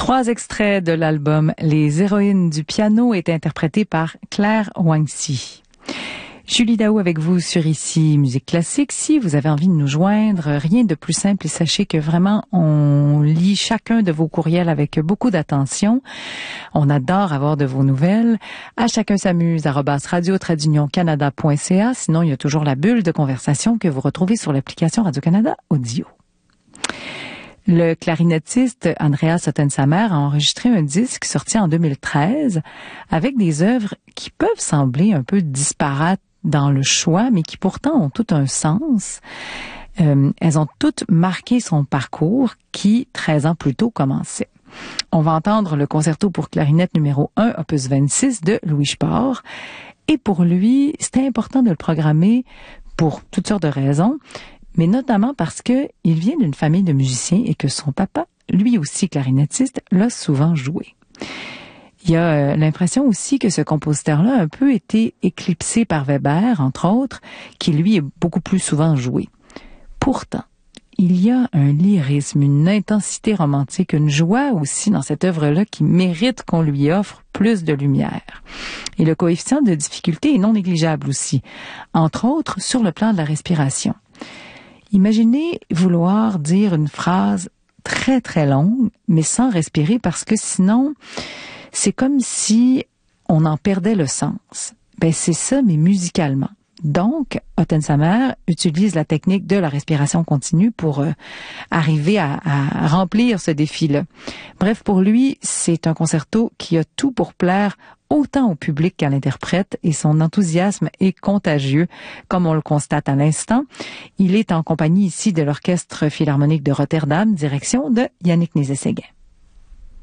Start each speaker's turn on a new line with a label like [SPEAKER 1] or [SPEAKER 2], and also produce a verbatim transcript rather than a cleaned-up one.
[SPEAKER 1] Trois extraits de l'album Les héroïnes du piano étaient interprétés par Claire Wangsi. Julie Daou avec vous sur Ici Musique Classique. Si vous avez envie de nous joindre, rien de plus simple et sachez que vraiment on lit chacun de vos courriels avec beaucoup d'attention. On adore avoir de vos nouvelles. À chacun s'amuse arobase radio trait d'union canada point c a. Sinon, il y a toujours la bulle de conversation que vous retrouvez sur l'application Radio-Canada Audio. Le clarinettiste Andreas Ottensamer a enregistré un disque sorti en deux mille treize avec des œuvres qui peuvent sembler un peu disparates dans le choix, mais qui pourtant ont tout un sens. Euh, elles ont toutes marqué son parcours qui, treize ans plus tôt, commençait. On va entendre le concerto pour clarinette numéro un, opus vingt-six de Louis Spohr. Et pour lui, c'était important de le programmer pour toutes sortes de raisons, mais notamment parce que il vient d'une famille de musiciens et que son papa, lui aussi clarinettiste, l'a souvent joué. Il y a euh, l'impression aussi que ce compositeur-là a un peu été éclipsé par Weber, entre autres, qui lui est beaucoup plus souvent joué. Pourtant, il y a un lyrisme, une intensité romantique, une joie aussi dans cette œuvre-là qui mérite qu'on lui offre plus de lumière. Et le coefficient de difficulté est non négligeable aussi, entre autres sur le plan de la respiration. Imaginez vouloir dire une phrase très très longue, mais sans respirer parce que sinon, c'est comme si on en perdait le sens. Ben c'est ça, mais musicalement. Donc, Ottensamer utilise la technique de la respiration continue pour euh, arriver à, à remplir ce défi-là. Bref, pour lui, c'est un concerto qui a tout pour plaire autant au public qu'à l'interprète et son enthousiasme est contagieux, comme on le constate à l'instant. Il est en compagnie ici de l'Orchestre Philharmonique de Rotterdam, direction de Yannick Nézet-Séguin.